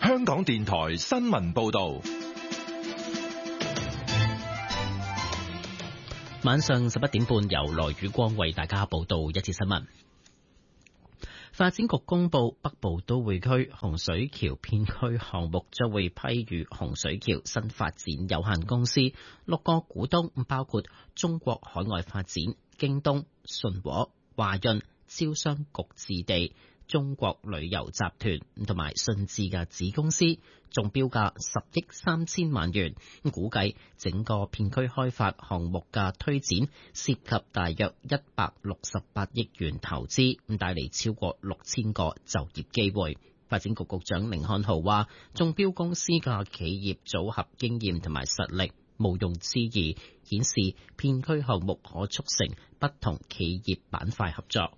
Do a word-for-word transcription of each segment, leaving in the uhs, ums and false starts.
香港電台新聞報道。 晚上十一點半，由羅宇光為大家報道一節新聞。發展局公布，北部都會區洪水橋片區項目將會批予洪水橋新發展有限公司六個股東，包括中國海外發展、京東、信和、華潤、招商局置地、中國旅遊集團同埋信置嘅子公司，中標價十億三千萬元。估計整個片區開發項目嘅推展涉及大約一百六十八億元投資，咁帶嚟超過六千個就業機會。發展局局長甯漢豪話，中標公司嘅企業組合經驗同埋實力毋庸置疑，顯示片區項目可促成不同企業板塊合作。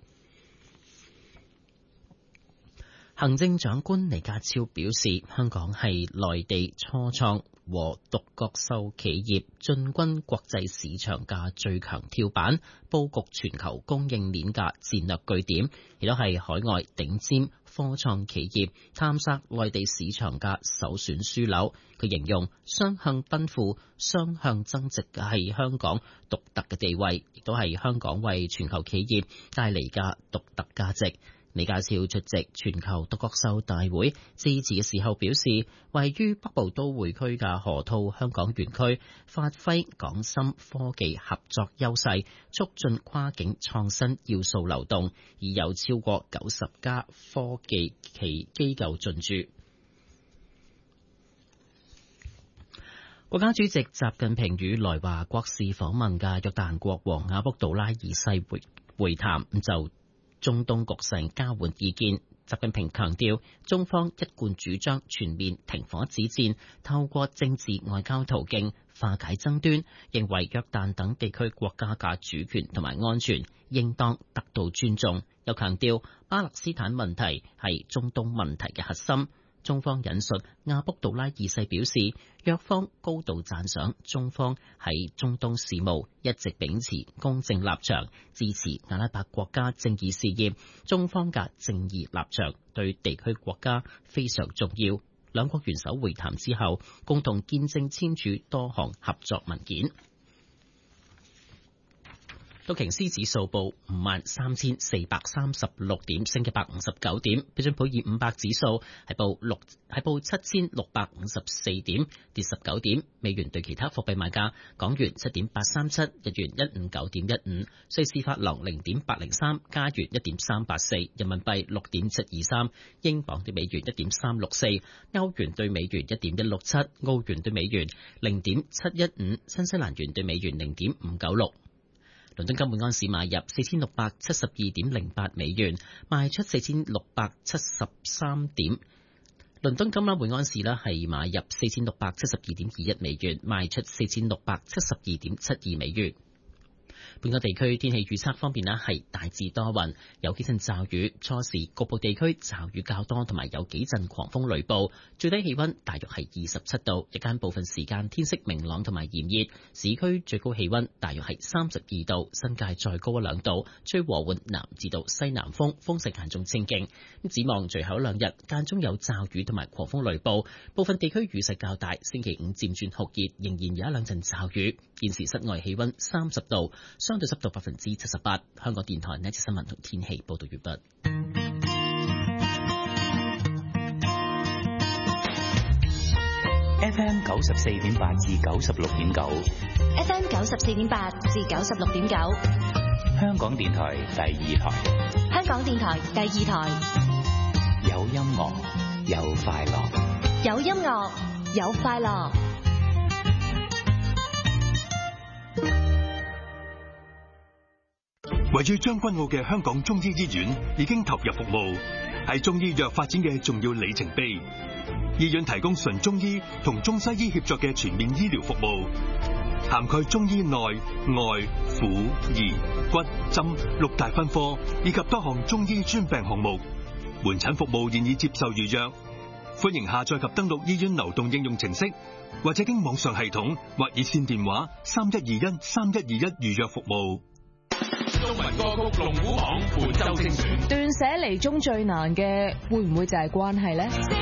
行政長官李家超表示，香港係內地初創和獨角獸企業進軍國際市場嘅最強跳板，佈局全球供應鏈嘅戰略據點，亦都係海外頂尖科創企業探索內地市場嘅首選樞紐。佢形容雙向奔赴、雙向增值嘅係香港獨特嘅地位，亦都係香港為全球企業帶嚟嘅獨特價值。李家超出席全球獨角獸大會致辭嘅時候表示，位於北部都會區嘅河套香港園區發揮港深科技合作優勢，促進跨境創新要素流動，已有超過九十家科技企機構進駐。國家主席習近平與來華國事訪問嘅約旦國王阿卜杜拉二世會會談，就中東局勢交換意見。習近平強調，中方一貫主張全面停火止戰，透過政治外交途徑化解爭端，認為約旦等地區國家嘅主權同埋安全應當得到尊重。又強調，巴勒斯坦問題係中東問題嘅核心。中方引述阿卜杜拉二世表示，約方高度讚賞中方喺中東事務一直秉持公正立場，支持阿拉伯國家正義事業。中方嘅正義立場對地區國家非常重要。兩國元首會談之後，共同見證簽署多項合作文件。道瓊斯指數報五萬三千四百三十六點，升一百五十九點。標準普爾五百指數係報六係報七千六百五十四點，跌十九點。美元對其他貨幣賣價：港元七點八三七，日元一五九點一五，瑞士法郎零點八零三，加元一點三八四，人民幣六點七二三，英鎊對美元一點三六四，歐元對美元一點一六七，澳元對美元零點七一五，新西蘭元對美元零點五九六。倫敦金每安士買入四千六百七十二點零八美元，賣出四千六百七十三點。倫敦金啦，每安士啦係買入四千六百七十二點二一美元，賣出四千六百七十二點七二美元。本港地區天氣預測方面呢，係大致多雲，有幾陣驟雨，初時局部地區驟雨較多，同埋有幾陣狂風雷暴。最低氣溫大約係二十七度，日間部分時間天色明朗同埋炎熱。市區最高氣溫大約係三十二度，新界再高一兩度。吹和緩南至到西南風，風勢間中清勁。咁展望隨後兩日間中有驟雨同埋狂風雷暴，部分地區雨勢較大。星期五漸轉酷熱，仍然有一兩陣驟雨。現時室外氣溫三十度，相對濕度百分之七十八。香港電台呢一節新聞同天氣報道完畢。 F M 九十四點八至九十六點九 ，F M 九十四點八至九十六點九， 香港電台第二台， 香港電台第二台， 有音樂有快樂， 有音樂有快樂。 位於將軍澳嘅香港中醫醫院已經投入服務，係中醫藥發展嘅重要里程碑。醫院提供純中醫同中西醫協作嘅全面醫療服務，涵蓋中醫內外婦兒骨針六大分科，以及多項中醫專病項目。門診服務現已接受預約，歡迎下載及登錄醫院流動應用程式，或者經網上系統或熱線電話三一二一三一二一預約服務。 中文歌曲龍虎榜本周精選， 斷捨離中最難嘅會唔會就係關係呢？